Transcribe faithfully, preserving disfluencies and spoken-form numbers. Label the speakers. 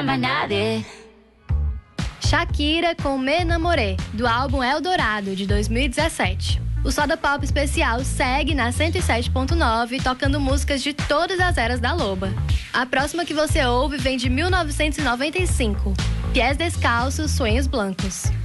Speaker 1: Shakira com Me Namoré, do álbum Eldorado, de dois mil e dezessete. O Soda Pop Especial segue na cento e sete ponto nove, tocando músicas de todas as eras da Loba. A próxima que você ouve vem de mil novecentos e noventa e cinco, Pies Descalços, Sonhos Blancos.